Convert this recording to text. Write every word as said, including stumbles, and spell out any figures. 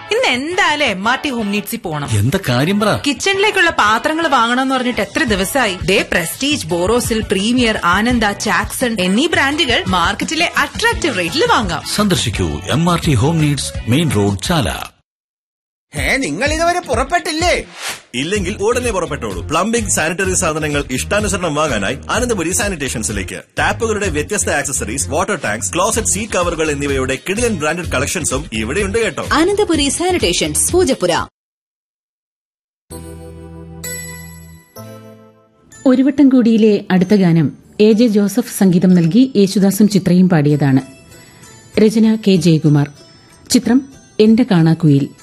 ഇന്ന് എന്തായാലും M R T home നീഡ്സിൽ പോണം. എന്താ കാര്യം പറ? കിച്ചണിലേക്കുള്ള പാത്രങ്ങൾ വാങ്ങണമെന്ന് പറഞ്ഞിട്ട് എത്ര ദിവസമായി. ദേ പ്രസ്റ്റീജ്, ബോറോസിൽ, പ്രീമിയർ, ആനന്ദ, ചാക്സൺ എന്നീ ബ്രാൻഡുകൾ മാർക്കറ്റിലെ അട്രാക്റ്റീവ് റേറ്റിൽ വാങ്ങാം. സന്ദർശിക്കൂ M R T home needs, main road, ചാല. ഏ നിങ്ങൾ ഇതുവരെ പുറപ്പെട്ടില്ലേ? ഇല്ലെങ്കിൽ ഉടനെ പുറപ്പെട്ടോളൂ. പ്ലംബിംഗ്, സാനിറ്ററി സാധനങ്ങൾ ഇഷ്ടാനുസരണം വാങ്ങാനായി അനന്തപുരി സാനിറ്റേഷൻസിലേക്ക്. ടാപ്പുകളുടെ വ്യത്യസ്ത accessories, water tanks, closet seat കവറുകൾ എന്നിവയുടെ കിടിലൻ ബ്രാൻഡഡ് കളക്ഷൻസും ഇവിടെയുണ്ട് കേട്ടോ. അനന്തപുരി സാനിറ്റേഷൻസ്, പൂജപ്പുര. ഒരു വട്ടം കൂടിയിലെ അടുത്ത ഗാനം എ ജെ ജോസഫ് സംഗീതം നൽകി യേശുദാസും ചിത്രയും പാടിയതാണ്. രചന കെ ജയകുമാർ. ചിത്രം എന്റെ കാണാക്കുയിൽ.